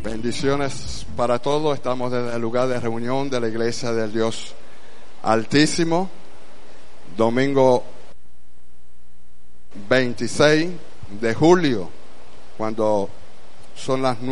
Bendiciones para todos. Estamos desde el lugar de reunión de la Iglesia del Dios Altísimo. Domingo 26 de julio, cuando son las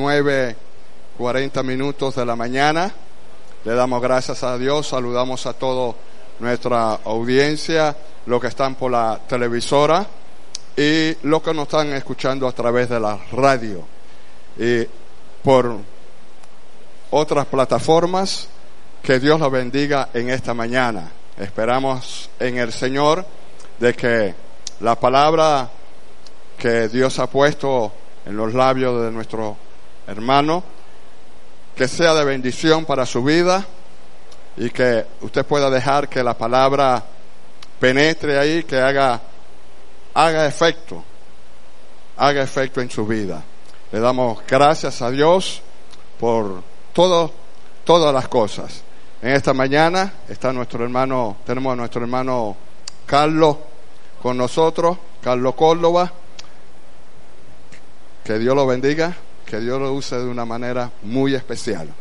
9:40 de la mañana. Le damos gracias a Dios. Saludamos a toda nuestra audiencia, los que están por la televisora y los que nos están escuchando a través de la radio y por otras plataformas. Que Dios los bendiga en esta mañana. Esperamos en el Señor de que la palabra que Dios ha puesto en los labios de nuestro hermano, que sea de bendición para su vida y que usted pueda dejar que la palabra penetre ahí, que haga efecto en su vida. Le damos gracias a Dios por todas las cosas. En esta mañana está tenemos a nuestro hermano Carlos con nosotros, Carlos Córdoba. Que Dios lo bendiga, que Dios lo use de una manera muy especial.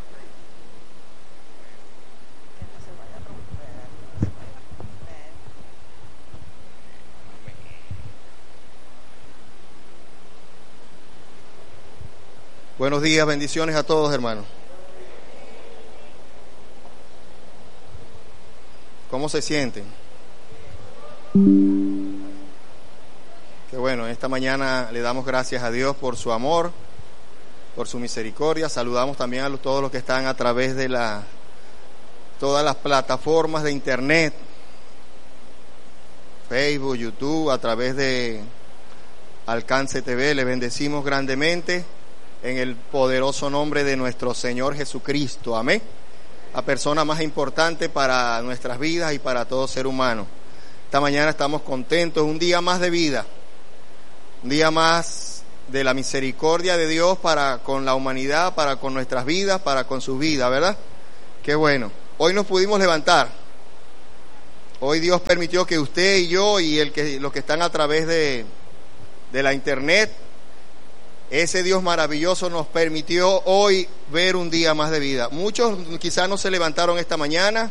Buenos días, bendiciones a todos, hermanos. ¿Cómo se sienten? Qué bueno, esta mañana le damos gracias a Dios por su amor, por su misericordia. Saludamos también a todos los que están a través de todas las plataformas de internet, Facebook, YouTube, a través de Alcance TV. Le bendecimos grandemente en el poderoso nombre de nuestro Señor Jesucristo. Amén. La persona más importante para nuestras vidas y para todo ser humano. Esta mañana estamos contentos, un día más de vida, un día más de la misericordia de Dios para con la humanidad, para con nuestras vidas, para con sus vidas, ¿verdad? Qué bueno. Hoy nos pudimos levantar. Hoy Dios permitió que usted y yo y los que están a través de la internet, ese Dios maravilloso nos permitió hoy ver un día más de vida. Muchos quizás no se levantaron esta mañana,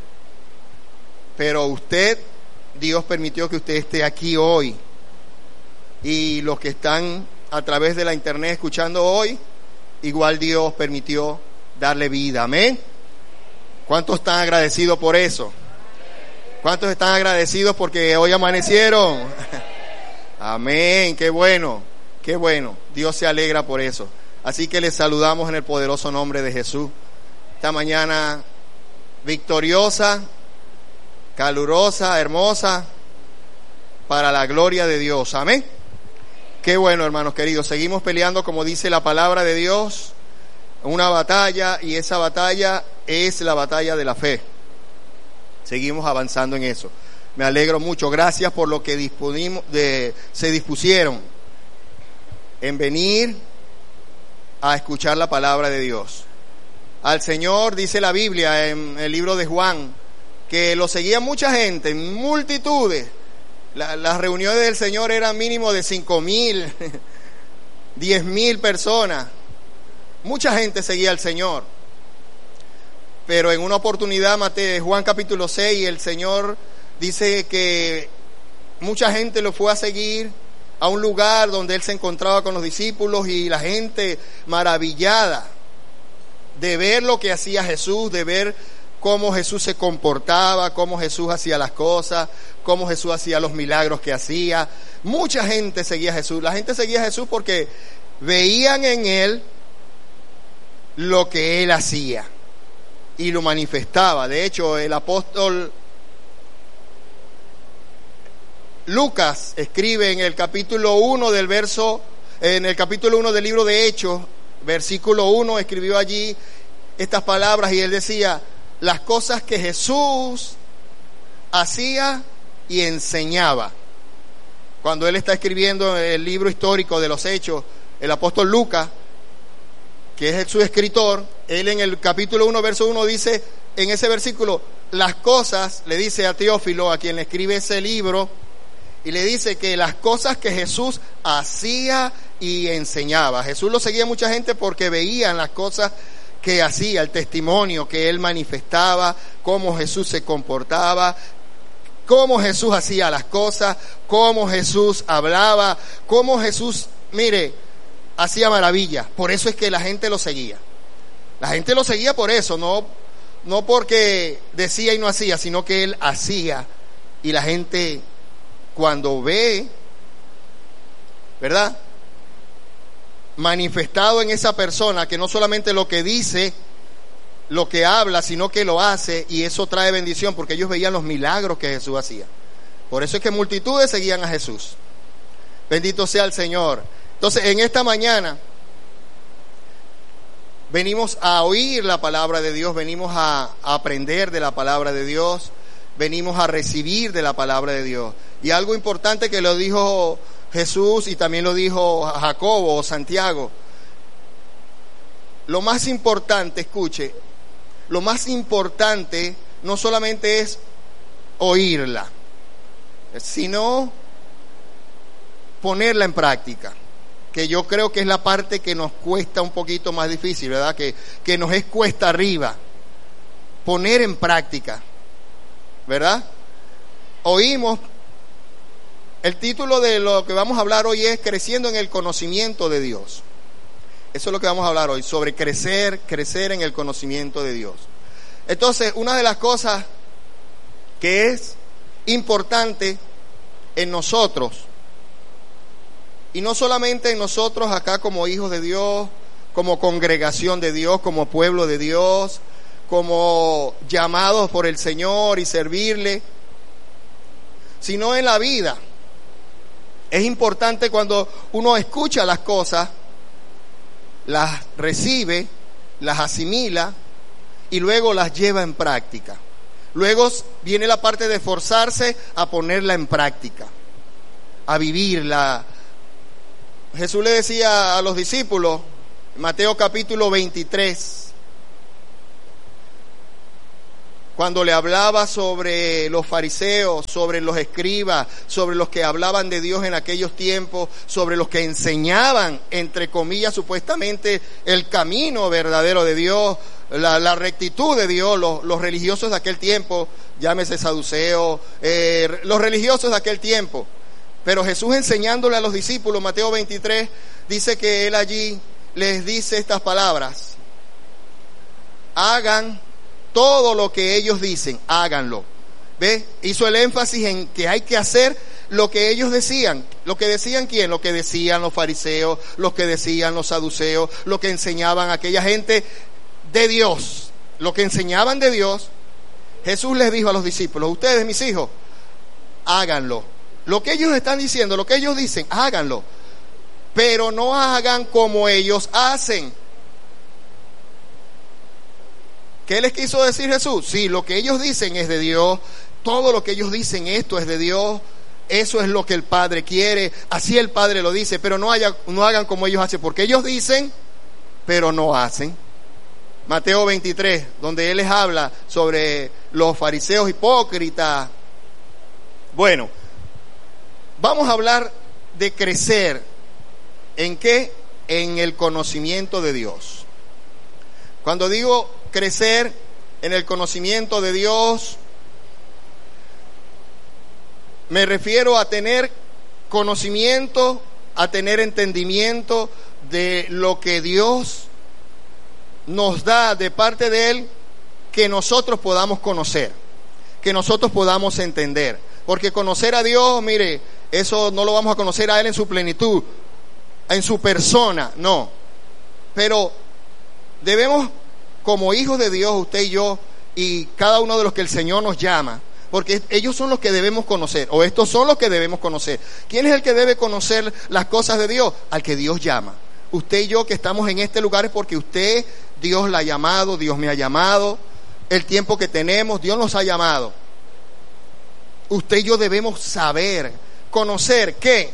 pero Dios permitió que usted esté aquí hoy. Y los que están a través de la internet escuchando hoy, igual Dios permitió darle vida. Amén. ¿Cuántos están agradecidos por eso? ¿Cuántos están agradecidos porque hoy amanecieron? Amén, qué bueno. Qué bueno, Dios se alegra por eso. Así que les saludamos en el poderoso nombre de Jesús. Esta mañana victoriosa, calurosa, hermosa, para la gloria de Dios. Amén. Qué bueno, hermanos queridos. Seguimos peleando, como dice la palabra de Dios, una batalla, y esa batalla es la batalla de la fe. Seguimos avanzando en eso. Me alegro mucho. Gracias por lo que se dispusieron en venir a escuchar la palabra de Dios. Al Señor, dice la Biblia en el libro de Juan, que lo seguía mucha gente, multitudes. Las reuniones del Señor eran mínimo de 5,000, 10,000 personas. Mucha gente seguía al Señor. Pero en una oportunidad, Juan capítulo 6, el Señor dice que mucha gente lo fue a seguir a un lugar donde Él se encontraba con los discípulos, y la gente maravillada de ver lo que hacía Jesús, de ver cómo Jesús se comportaba, cómo Jesús hacía las cosas, cómo Jesús hacía los milagros que hacía. Mucha gente seguía a Jesús. La gente seguía a Jesús porque veían en Él lo que Él hacía y lo manifestaba. De hecho, el apóstol Lucas escribe en el capítulo 1 del libro de Hechos, versículo 1, escribió allí estas palabras, y él decía: las cosas que Jesús hacía y enseñaba. Cuando él está escribiendo el libro histórico de los Hechos, el apóstol Lucas, que es su escritor, él en el capítulo 1, verso 1 dice, en ese versículo, las cosas, le dice a Teófilo, a quien le escribe ese libro, y le dice que las cosas que Jesús hacía y enseñaba. Jesús lo seguía mucha gente porque veían las cosas que hacía, el testimonio que él manifestaba, cómo Jesús se comportaba, cómo Jesús hacía las cosas, cómo Jesús hablaba, cómo Jesús, mire, hacía maravillas. Por eso es que la gente lo seguía. La gente lo seguía por eso, no porque decía y no hacía, sino que él hacía. Y la gente, cuando ve, ¿verdad?, manifestado en esa persona, que no solamente lo que dice, lo que habla, sino que lo hace, y eso trae bendición, porque ellos veían los milagros que Jesús hacía. Por eso es que multitudes seguían a Jesús. Bendito sea el Señor. Entonces, en esta mañana venimos a oír la palabra de Dios, venimos a aprender de la palabra de Dios, venimos a recibir de la palabra de Dios. Y algo importante que lo dijo Jesús y también lo dijo Jacobo o Santiago: lo más importante, escuche, lo más importante no solamente es oírla, sino ponerla en práctica, que yo creo que es la parte que nos cuesta un poquito más difícil, ¿verdad? Que nos es cuesta arriba, poner en práctica, ¿verdad? Oímos. El título de lo que vamos a hablar hoy es Creciendo en el conocimiento de Dios. Eso es lo que vamos a hablar hoy, sobre crecer en el conocimiento de Dios. Entonces, una de las cosas que es importante en nosotros, y no solamente en nosotros acá como hijos de Dios, como congregación de Dios, como pueblo de Dios, como llamados por el Señor y servirle, sino en la vida. Es importante cuando uno escucha las cosas, las recibe, las asimila y luego las lleva en práctica. Luego viene la parte de esforzarse a ponerla en práctica, a vivirla. Jesús le decía a los discípulos, Mateo capítulo 23, cuando le hablaba sobre los fariseos, sobre los escribas, sobre los que hablaban de Dios en aquellos tiempos, sobre los que enseñaban, entre comillas, supuestamente el camino verdadero de Dios, la rectitud de Dios, los religiosos de aquel tiempo, llámese saduceos, los religiosos de aquel tiempo. Pero Jesús, enseñándole a los discípulos, Mateo 23, dice que él allí les dice estas palabras: hagan todo lo que ellos dicen, háganlo. ¿Ve? Hizo el énfasis en que hay que hacer lo que ellos decían. ¿Lo que decían quién? Lo que decían los fariseos, lo que decían los saduceos, lo que enseñaban aquella gente de Dios. Lo que enseñaban de Dios. Jesús les dijo a los discípulos: ustedes, mis hijos, háganlo. Lo que ellos están diciendo, lo que ellos dicen, háganlo. Pero no hagan como ellos hacen. ¿Qué les quiso decir Jesús? Sí, lo que ellos dicen es de Dios, todo lo que ellos dicen, esto es de Dios, eso es lo que el Padre quiere, así el Padre lo dice, pero no hagan como ellos hacen, porque ellos dicen, pero no hacen. Mateo 23, donde Él les habla sobre los fariseos hipócritas. Bueno, vamos a hablar de crecer. ¿En qué? En el conocimiento de Dios. Cuando digo crecer en el conocimiento de Dios, me refiero a tener conocimiento, a tener entendimiento de lo que Dios nos da de parte de Él, que nosotros podamos conocer, que nosotros podamos entender. Porque conocer a Dios, mire, eso no lo vamos a conocer a Él en su plenitud, en su persona, no. Pero debemos, como hijos de Dios, usted y yo, y cada uno de los que el Señor nos llama, porque ellos son los que debemos conocer, o estos son los que debemos conocer. ¿Quién es el que debe conocer las cosas de Dios? Al que Dios llama. Usted y yo que estamos en este lugar es porque usted, Dios la ha llamado, Dios me ha llamado, el tiempo que tenemos, Dios nos ha llamado. Usted y yo debemos saber, conocer que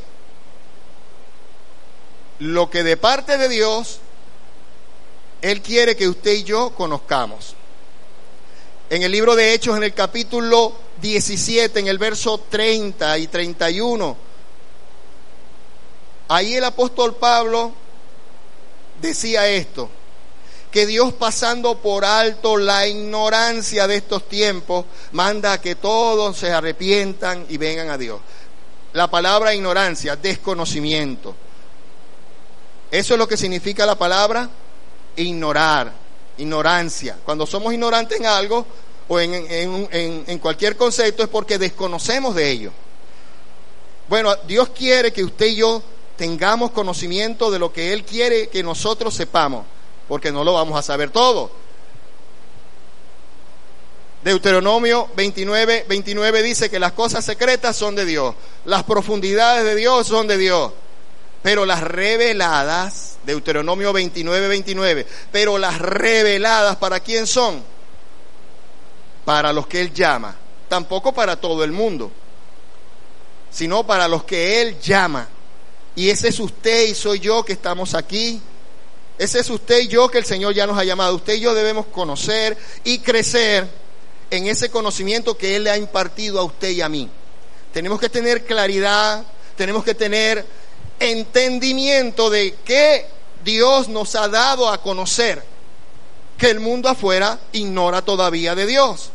lo que de parte de Dios Él quiere que usted y yo conozcamos. En el libro de Hechos, en el capítulo 17, en el verso 30 y 31, Ahí el apóstol Pablo decía esto, que Dios, pasando por alto la ignorancia de estos tiempos, manda a que todos se arrepientan y vengan a Dios. La palabra ignorancia, desconocimiento. Eso es lo que significa la palabra ignorar, ignorancia. Cuando somos ignorantes en algo o en cualquier concepto es porque desconocemos de ello. Bueno, Dios quiere que usted y yo tengamos conocimiento de lo que Él quiere que nosotros sepamos, porque no lo vamos a saber todo. Deuteronomio 29 dice que las cosas secretas son de Dios, las profundidades de Dios son de Dios, pero las reveladas, Deuteronomio 29, pero las reveladas, ¿para quién son? Para los que Él llama, tampoco para todo el mundo, sino para los que Él llama. Y ese es usted y soy yo que estamos aquí. Ese es usted y yo que el Señor ya nos ha llamado. Usted y yo debemos conocer y crecer en ese conocimiento que Él le ha impartido a usted y a mí. Tenemos que tener claridad, tenemos que tener entendimiento de que Dios nos ha dado a conocer, que el mundo afuera ignora todavía de Dios.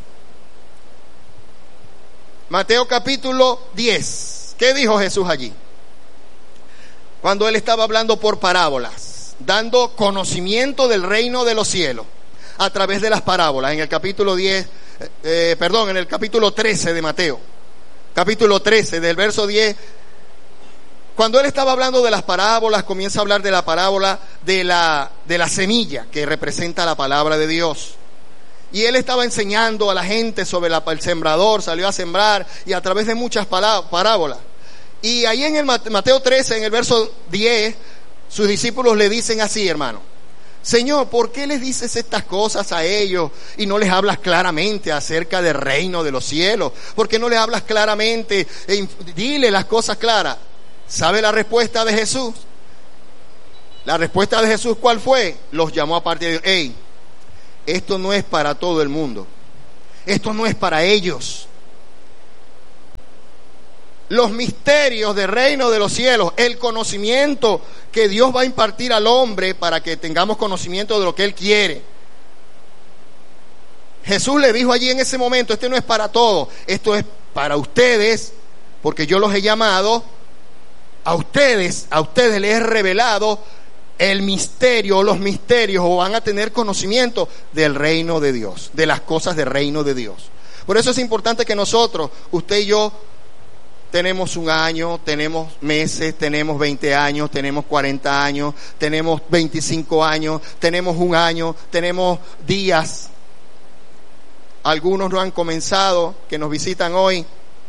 Mateo capítulo 10. ¿Qué dijo Jesús allí? Cuando Él estaba hablando por parábolas, dando conocimiento del reino de los cielos a través de las parábolas, en el capítulo 13 de Mateo, capítulo 13, del verso 10, cuando Él estaba hablando de las parábolas, comienza a hablar de la parábola de la semilla, que representa la palabra de Dios. Y Él estaba enseñando a la gente sobre el sembrador, salió a sembrar, y a través de muchas parábolas. Y ahí en el Mateo 13, en el verso 10, sus discípulos le dicen así, hermano: Señor, ¿por qué les dices estas cosas a ellos y no les hablas claramente acerca del reino de los cielos? ¿Por qué no les hablas claramente? Dile las cosas claras. ¿Sabe la respuesta de Jesús? La respuesta de Jesús, ¿cuál fue? Los llamó aparte de Dios. Hey, esto no es para todo el mundo. Esto no es para ellos. Los misterios del reino de los cielos, el conocimiento que Dios va a impartir al hombre para que tengamos conocimiento de lo que Él quiere. Jesús le dijo allí en ese momento: este no es para todos, esto es para ustedes, porque yo los he llamado a ustedes les he revelado el misterio, los misterios, o van a tener conocimiento del reino de Dios, de las cosas del reino de Dios. Por eso es importante que nosotros, usted y yo, tenemos un año, tenemos meses, tenemos 20 años, tenemos 40 años, tenemos 25 años, tenemos un año, tenemos días. Algunos no han comenzado, que nos visitan hoy.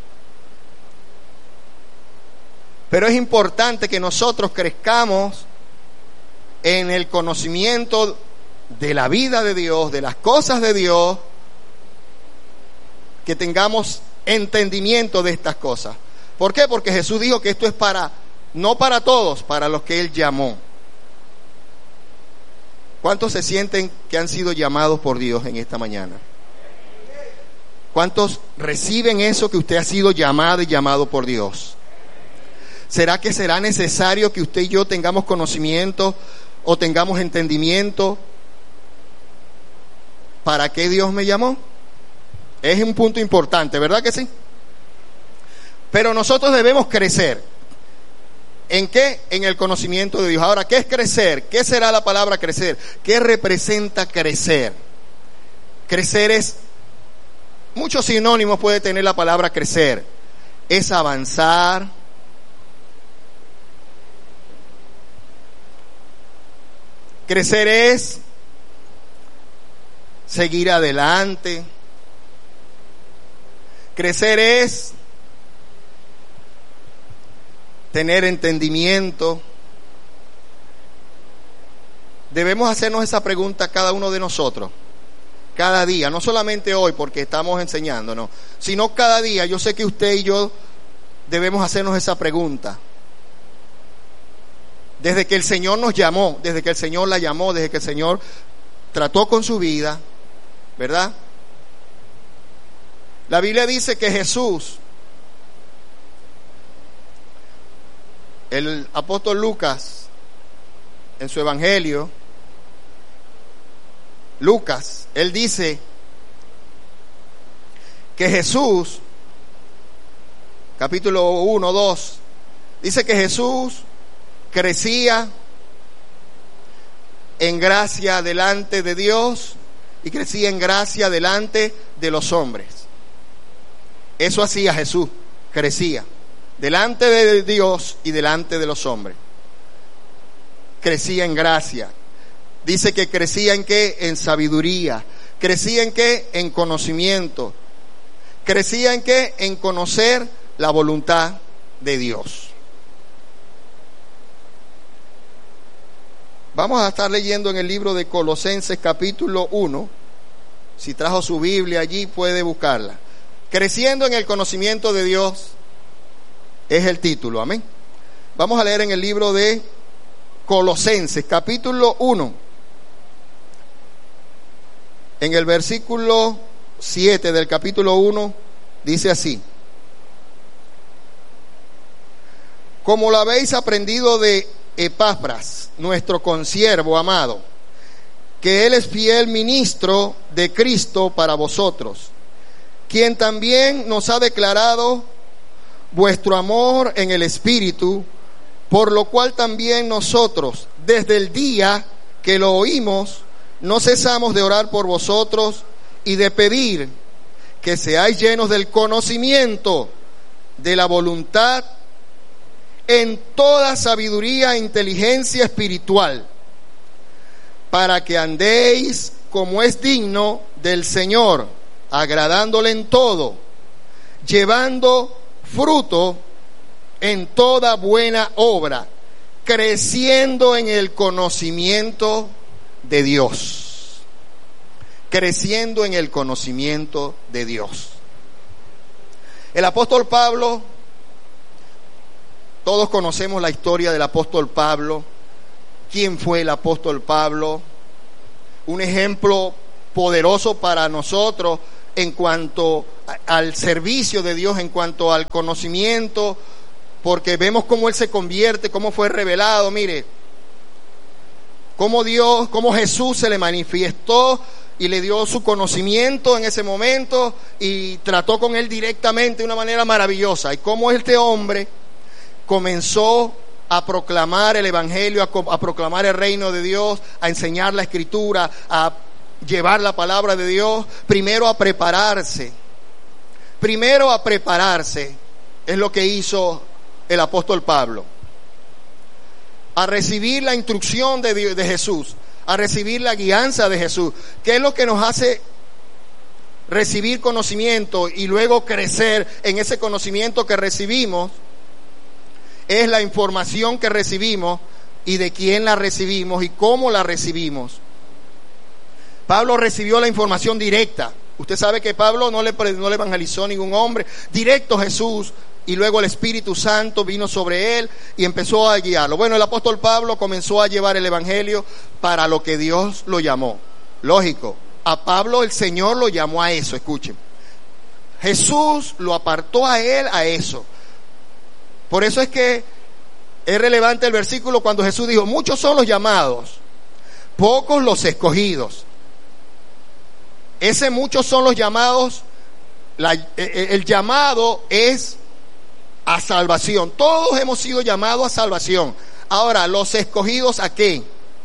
Pero es importante que nosotros crezcamos en el conocimiento de la vida de Dios, de las cosas de Dios, que tengamos entendimiento de estas cosas. ¿Por qué? Porque Jesús dijo que esto es no para todos, para los que Él llamó. ¿Cuántos se sienten que han sido llamados por Dios en esta mañana? ¿Cuántos reciben eso, que usted ha sido llamado y llamado por Dios? ¿Será que será necesario que usted y yo tengamos conocimiento o tengamos entendimiento? ¿Para qué Dios me llamó? Es un punto importante, ¿verdad que sí? Pero nosotros debemos crecer. ¿En qué? En el conocimiento de Dios. Ahora, ¿qué es crecer? ¿Qué será la palabra crecer? ¿Qué representa crecer? Crecer es... muchos sinónimos puede tener la palabra crecer. Es avanzar. Crecer es seguir adelante. Crecer es tener entendimiento. Debemos hacernos esa pregunta cada uno de nosotros, cada día, no solamente hoy porque estamos enseñando, no, sino cada día. Yo sé que usted y yo debemos hacernos esa pregunta. Desde que el Señor nos llamó, desde que el Señor la llamó, desde que el Señor trató con su vida, ¿verdad? La Biblia dice que Jesús El apóstol Lucas, en su evangelio, Lucas, él dice que Jesús, capítulo 1, 2, dice que Jesús crecía en gracia delante de Dios y crecía en gracia delante de los hombres. Eso hacía Jesús, crecía delante de Dios y delante de los hombres. Crecía en gracia. Dice que crecía en qué, en sabiduría. Crecía en qué, en conocimiento. Crecía en qué, en conocer la voluntad de Dios. Vamos a estar leyendo en el libro de Colosenses capítulo 1. Si trajo su Biblia allí, puede buscarla. Creciendo en el conocimiento de Dios es el título, amén. Vamos a leer en el libro de Colosenses capítulo 1. En el versículo 7 del capítulo 1 dice así: como lo habéis aprendido de Epafras, nuestro consiervo amado, que él es fiel ministro de Cristo para vosotros, quien también nos ha declarado vuestro amor en el Espíritu, por lo cual también nosotros, desde el día que lo oímos, no cesamos de orar por vosotros y de pedir que seáis llenos del conocimiento de la voluntad en toda sabiduría e inteligencia espiritual, para que andéis como es digno del Señor, agradándole en todo, llevando fruto en toda buena obra, creciendo en el conocimiento de Dios. Creciendo en el conocimiento de Dios. El apóstol Pablo, todos conocemos la historia del apóstol Pablo. ¿Quién fue el apóstol Pablo? Un ejemplo poderoso para nosotros en cuanto al servicio de Dios, en cuanto al conocimiento, porque vemos cómo él se convierte, cómo fue revelado. Mire, cómo Dios, cómo Jesús se le manifestó y le dio su conocimiento en ese momento y trató con él directamente de una manera maravillosa. Y cómo este hombre comenzó a proclamar el Evangelio, a proclamar el reino de Dios, a enseñar la Escritura, a llevar la palabra de Dios, primero a prepararse. Primero a prepararse es lo que hizo el apóstol Pablo. A recibir la instrucción de Jesús, a recibir la guianza de Jesús. ¿Qué es lo que nos hace recibir conocimiento y luego crecer en ese conocimiento que recibimos? Es la información que recibimos y de quién la recibimos y cómo la recibimos. Pablo recibió la información directa. Usted sabe que Pablo no le evangelizó a ningún hombre. Directo Jesús, y luego el Espíritu Santo vino sobre él y empezó a guiarlo. Bueno, el apóstol Pablo comenzó a llevar el Evangelio para lo que Dios lo llamó. Lógico, a Pablo el Señor lo llamó a eso, escuchen. Jesús lo apartó a él a eso. Por eso es que es relevante el versículo cuando Jesús dijo: muchos son los llamados, pocos los escogidos. Ese muchos son los llamados, el llamado es a salvación. Todos hemos sido llamados a salvación. Ahora, los escogidos, ¿a qué?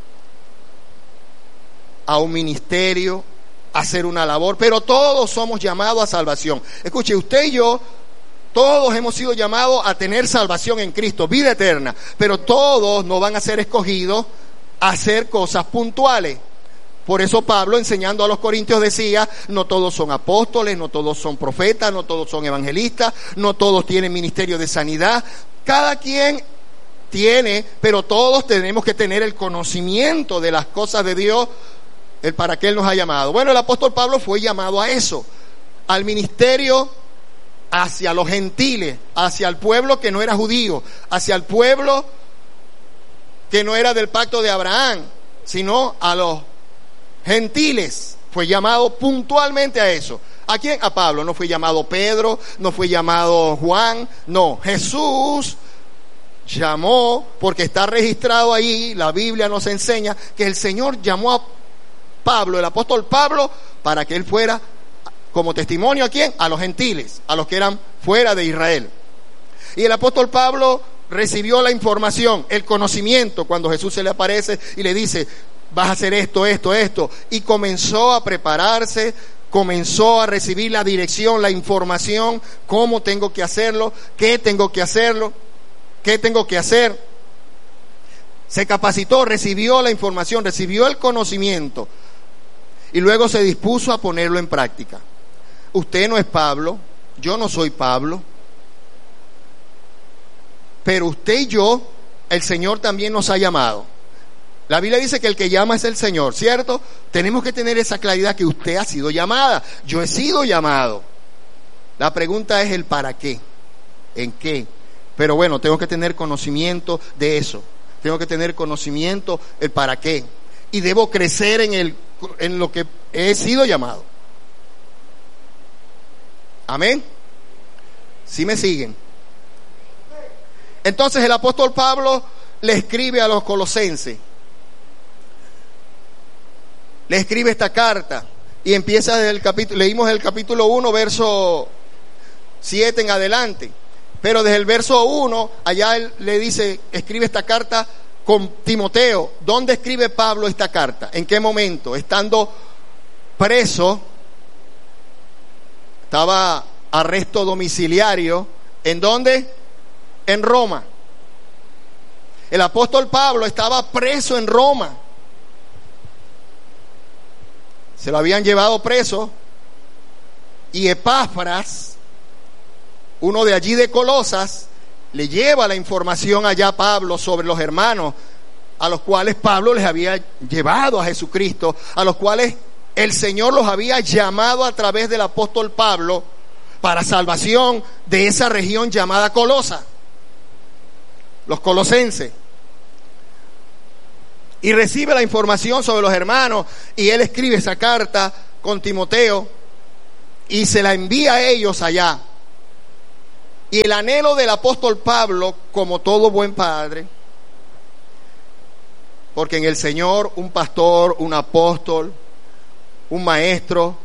A un ministerio, a hacer una labor, pero todos somos llamados a salvación. Escuche, usted y yo, todos hemos sido llamados a tener salvación en Cristo, vida eterna, pero todos no van a ser escogidos a hacer cosas puntuales. Por eso Pablo, enseñando a los corintios, decía: no todos son apóstoles, no todos son profetas, no todos son evangelistas, no todos tienen ministerio de sanidad. Cada quien tiene, pero todos tenemos que tener el conocimiento de las cosas de Dios, el para qué Él nos ha llamado. Bueno, el apóstol Pablo fue llamado a eso, al ministerio hacia los gentiles, hacia el pueblo que no era judío, hacia el pueblo que no era del pacto de Abraham, sino a los gentiles. Fue llamado puntualmente a eso. ¿A quién? A Pablo. No fue llamado Pedro, no fue llamado Juan, no. Jesús llamó, porque está registrado ahí, la Biblia nos enseña que el Señor llamó a Pablo, el apóstol Pablo, para que él fuera como testimonio. ¿A quién? A los gentiles, a los que eran fuera de Israel. Y el apóstol Pablo recibió la información, el conocimiento, cuando Jesús se le aparece y le dice: vas a hacer esto, y comenzó a prepararse, comenzó a recibir la dirección, la información, cómo tengo que hacerlo, qué tengo que hacer. Se capacitó, recibió la información, recibió el conocimiento y luego se dispuso a ponerlo en práctica. Usted no es Pablo, yo no soy Pablo, pero usted y yo, el Señor también nos ha llamado. La Biblia dice que el que llama es el Señor, ¿cierto? Tenemos que tener esa claridad que usted ha sido llamada, yo he sido llamado. La pregunta es el para qué, en qué. Pero bueno, tengo que tener conocimiento de eso. Tengo que tener conocimiento el para qué. Y debo crecer en lo que he sido llamado. Amén. ¿Sí me siguen? Entonces el apóstol Pablo le escribe a los colosenses. Le escribe esta carta. Y empieza desde el capítulo, leímos el capítulo 1, verso 7 en adelante. Pero desde el verso 1, allá él le dice, escribe esta carta con Timoteo. ¿Dónde escribe Pablo esta carta? ¿En qué momento? Estando preso, estaba arresto domiciliario. ¿En dónde? En Roma. El apóstol Pablo estaba preso en Roma. Se lo habían llevado preso. Y Epafras, uno de allí de Colosas, le lleva la información allá a Pablo sobre los hermanos a los cuales Pablo les había llevado a Jesucristo, a los cuales el Señor los había llamado a través del apóstol Pablo para salvación de esa región llamada Colosa, los colosenses. Y recibe la información sobre los hermanos y él escribe esa carta con Timoteo y se la envía a ellos allá. Y el anhelo del apóstol Pablo, como todo buen padre, porque en el Señor un pastor, un apóstol, un maestro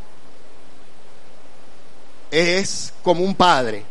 es como un padre.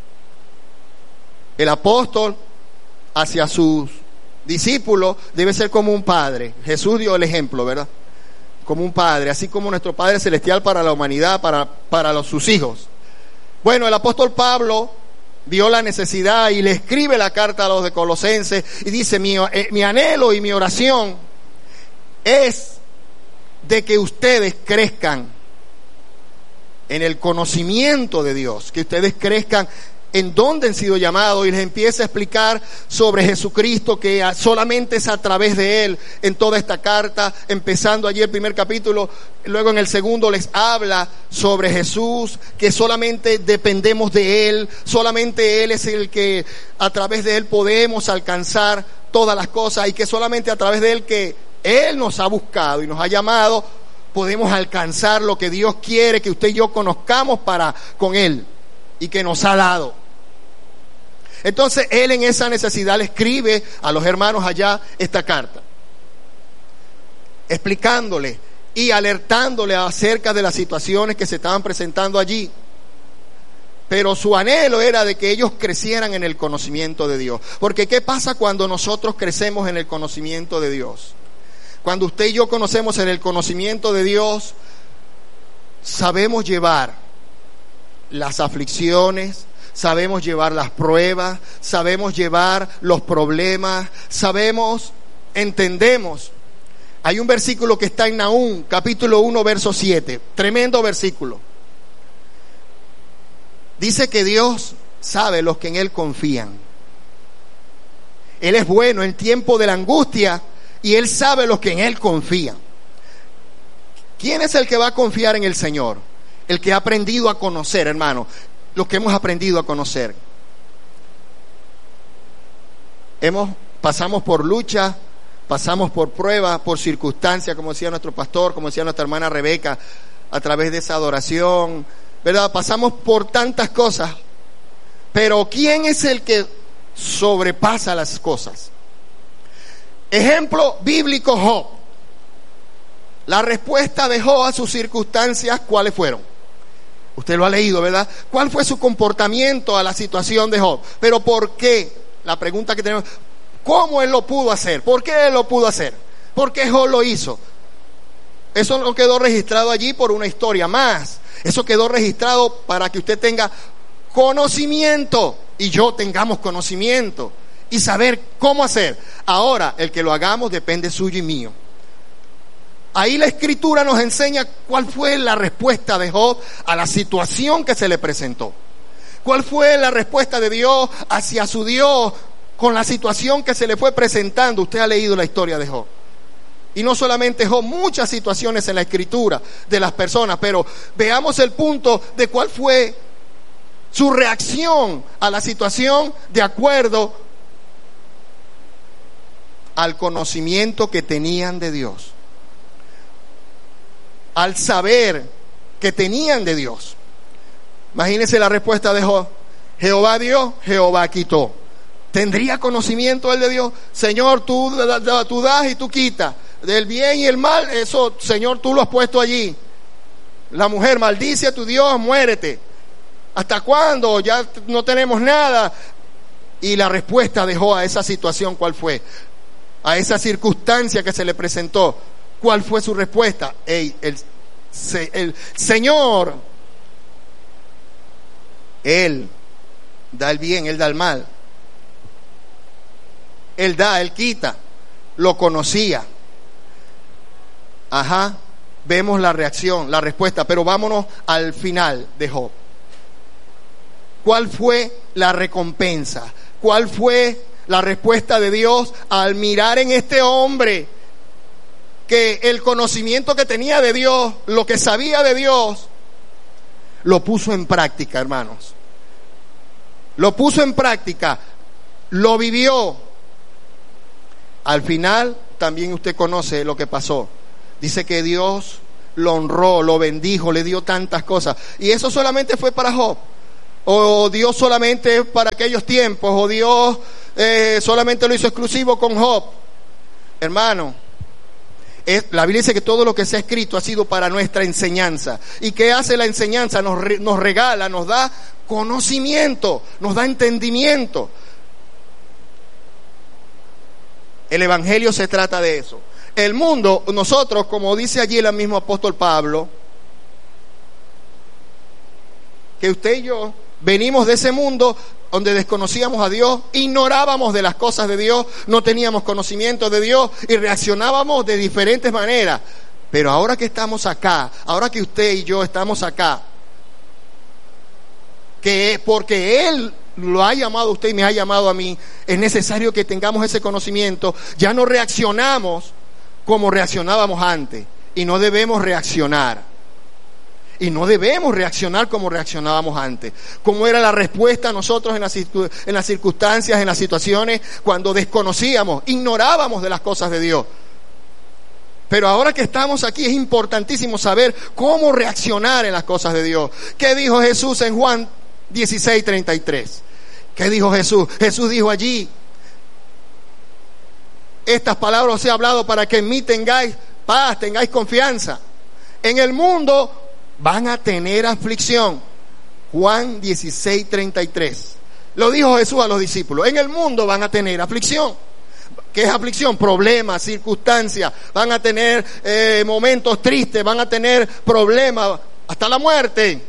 El apóstol hacia sus discípulos debe ser como un padre. Jesús dio el ejemplo, ¿verdad? Como un padre, así como nuestro Padre Celestial para la humanidad, para sus hijos. Bueno, el apóstol Pablo vio la necesidad y le escribe la carta a los de Colosenses y dice: mi anhelo y mi oración es de que ustedes crezcan en el conocimiento de Dios, que ustedes crezcan en donde han sido llamados, y les empieza a explicar sobre Jesucristo, que solamente es a través de Él en toda esta carta, empezando allí el primer capítulo, luego en el segundo les habla sobre Jesús, que solamente dependemos de Él, solamente Él es el que a través de Él podemos alcanzar todas las cosas, y que solamente a través de Él, que Él nos ha buscado y nos ha llamado, podemos alcanzar lo que Dios quiere que usted y yo conozcamos con Él y que nos ha dado. Entonces él en esa necesidad le escribe a los hermanos allá esta carta, explicándole y alertándole acerca de las situaciones que se estaban presentando allí. Pero su anhelo era de que ellos crecieran en el conocimiento de Dios. Porque ¿qué pasa cuando nosotros crecemos en el conocimiento de Dios? Cuando usted y yo conocemos en el conocimiento de Dios, sabemos llevar las aflicciones, sabemos llevar las pruebas, sabemos llevar los problemas, entendemos. Hay un versículo que está en Nahum, capítulo 1, verso 7, tremendo versículo. Dice que Dios sabe los que en Él confían. Él es bueno en tiempo de la angustia y Él sabe los que en Él confían. ¿Quién es el que va a confiar en el Señor? El que ha aprendido a conocer, hermano. Los que hemos aprendido a conocer. Pasamos por lucha, pasamos por pruebas, por circunstancias, como decía nuestro pastor, como decía nuestra hermana Rebeca, a través de esa adoración, ¿verdad? Pasamos por tantas cosas. Pero ¿quién es el que sobrepasa las cosas. Ejemplo bíblico, Job. La respuesta de Job a sus circunstancias, ¿cuáles fueron? Usted lo ha leído, ¿verdad? ¿Cuál fue su comportamiento a la situación de Job? Pero ¿por qué? La pregunta que tenemos, ¿cómo él lo pudo hacer? ¿Por qué él lo pudo hacer? ¿Por qué Job lo hizo? Eso no quedó registrado allí por una historia más. Eso quedó registrado para que usted tenga conocimiento y yo tengamos conocimiento y saber cómo hacer. Ahora, el que lo hagamos depende suyo y mío. Ahí la Escritura nos enseña cuál fue la respuesta de Job a la situación que se le presentó. ¿Cuál fue la respuesta de Dios hacia su Dios con la situación que se le fue presentando? Usted ha leído la historia de Job. Y no solamente Job, muchas situaciones en la Escritura de las personas, pero veamos el punto de cuál fue su reacción a la situación de acuerdo al conocimiento que tenían de Dios, al saber que tenían de Dios. Imagínense la respuesta de Job: Jehová dio, Jehová quitó. ¿Tendría conocimiento él de Dios? Señor, tú das y tú quitas. Del bien y el mal, eso, Señor, tú lo has puesto allí. La mujer maldice a tu Dios, muérete. ¿Hasta cuándo? Ya no tenemos nada. Y la respuesta de Job a esa situación, ¿cuál fue? A esa circunstancia que se le presentó, ¿cuál fue su respuesta? El Señor, Él da el bien, Él da el mal. Él da, Él quita. Lo conocía. Ajá, vemos la reacción, la respuesta, pero vámonos al final de Job. ¿Cuál fue la recompensa? ¿Cuál fue la respuesta de Dios al mirar en este hombre que el conocimiento que tenía de Dios, lo que sabía de Dios, lo puso en práctica, hermanos? Lo puso en práctica, lo vivió. Al final también usted conoce lo que pasó. Dice que Dios lo honró, lo bendijo, le dio tantas cosas. Y eso solamente fue para Job. O Dios solamente para aquellos tiempos. O Dios solamente lo hizo exclusivo con Job. Hermano, la Biblia dice que todo lo que se ha escrito ha sido para nuestra enseñanza. ¿Y qué hace la enseñanza? Nos regala, nos da conocimiento, nos da entendimiento. El Evangelio se trata de eso. El mundo, nosotros, como dice allí el mismo apóstol Pablo, que usted y yo venimos de ese mundo donde desconocíamos a Dios, ignorábamos de las cosas de Dios, no teníamos conocimiento de Dios y reaccionábamos de diferentes maneras. Pero ahora que estamos acá, ahora que usted y yo estamos acá, que porque Él lo ha llamado a usted y me ha llamado a mí, es necesario que tengamos ese conocimiento. Ya no reaccionamos como reaccionábamos antes, y no debemos reaccionar. Y no debemos reaccionar como reaccionábamos antes. ¿Cómo era la respuesta a nosotros en las circunstancias, en las situaciones, cuando desconocíamos, ignorábamos de las cosas de Dios? Pero ahora que estamos aquí es importantísimo saber cómo reaccionar en las cosas de Dios. ¿Qué dijo Jesús en Juan 16:33? ¿Qué dijo Jesús? Jesús dijo allí: estas palabras os he hablado para que en mí tengáis paz, tengáis confianza. En el mundo van a tener aflicción. Juan 16:33. Lo dijo Jesús a los discípulos. En el mundo van a tener aflicción. ¿Qué es aflicción? Problemas, circunstancias. Van a tener momentos tristes, van a tener problemas, hasta la muerte.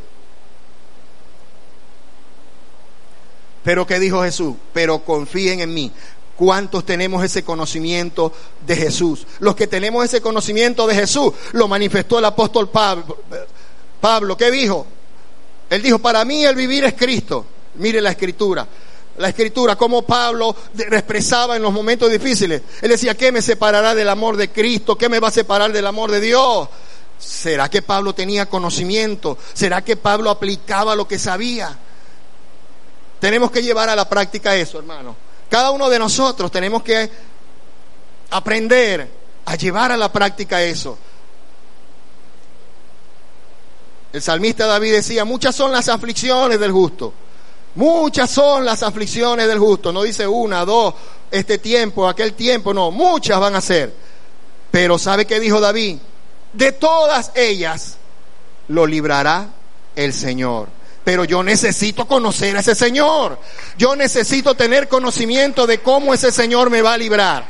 Pero ¿qué dijo Jesús? Pero confíen en mí. ¿Cuántos tenemos ese conocimiento de Jesús? Los que tenemos ese conocimiento de Jesús lo manifestó el apóstol Pablo. ¿Qué dijo? Él dijo: para mí el vivir es Cristo. Mire la Escritura, cómo Pablo expresaba en los momentos difíciles. Él decía: ¿qué me separará del amor de Cristo? ¿Qué me va a separar del amor de Dios? ¿Será que Pablo tenía conocimiento? ¿Será que Pablo aplicaba lo que sabía? Tenemos que llevar a la práctica eso, hermano. Cada uno de nosotros tenemos que aprender a llevar a la práctica eso. El salmista David decía: muchas son las aflicciones del justo, Muchas son las aflicciones del justo. No dice una, dos, este tiempo, aquel tiempo, no, muchas van a ser. Pero ¿sabe qué dijo David? De todas ellas lo librará el Señor. Pero yo necesito conocer a ese Señor. Yo necesito tener conocimiento de cómo ese Señor me va a librar.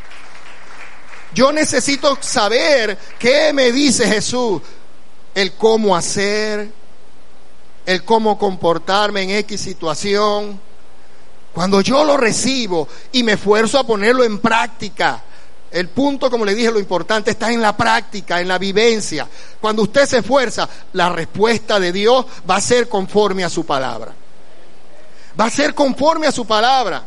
Yo necesito saber qué me dice Jesús, el cómo hacer, el cómo comportarme en X situación. Cuando yo lo recibo y me esfuerzo a ponerlo en práctica, el punto, como le dije, lo importante está en la práctica, en la vivencia. Cuando usted se esfuerza, la respuesta de Dios va a ser conforme a su palabra. Va a ser conforme a su palabra.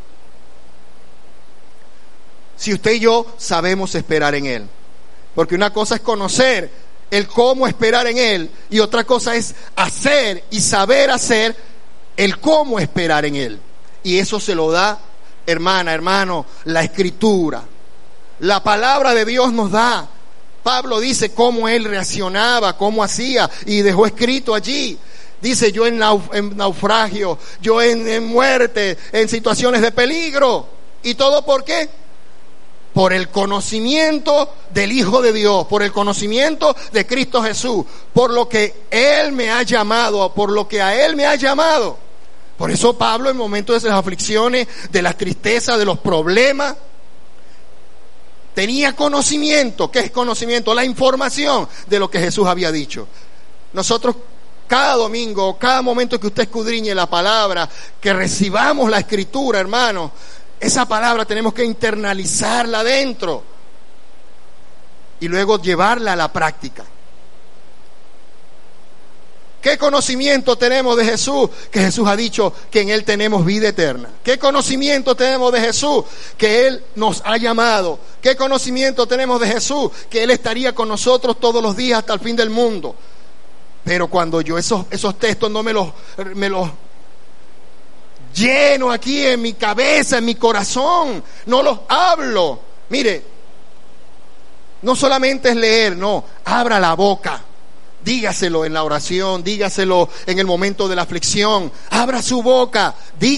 Si usted y yo sabemos esperar en Él. Porque una cosa es conocer el cómo esperar en Él, y otra cosa es hacer y saber hacer el cómo esperar en Él. Y eso se lo da, hermana, hermano, la Escritura. La palabra de Dios nos da. Pablo dice cómo él reaccionaba, cómo hacía, y dejó escrito allí. Dice, yo en naufragio, yo en muerte, en situaciones de peligro. ¿Y todo por qué? Por el conocimiento del Hijo de Dios, por el conocimiento de Cristo Jesús, por lo que Él me ha llamado, por lo que a Él me ha llamado. Por eso Pablo, en momentos de las aflicciones, de las tristezas, de los problemas, tenía conocimiento. ¿Qué es conocimiento? La información de lo que Jesús había dicho. Nosotros cada domingo, cada momento que usted escudriñe la palabra, que recibamos la Escritura, hermano, esa palabra tenemos que internalizarla dentro y luego llevarla a la práctica. ¿Qué conocimiento tenemos de Jesús? Que Jesús ha dicho que en Él tenemos vida eterna. ¿Qué conocimiento tenemos de Jesús? Que Él nos ha llamado. ¿Qué conocimiento tenemos de Jesús? Que Él estaría con nosotros todos los días hasta el fin del mundo. Pero cuando yo esos textos no me los lleno aquí en mi cabeza, en mi corazón, no los hablo. Mire, no solamente es leer, no, abra la boca. Dígaselo en la oración, dígaselo en el momento de la aflicción. Abra su boca, diga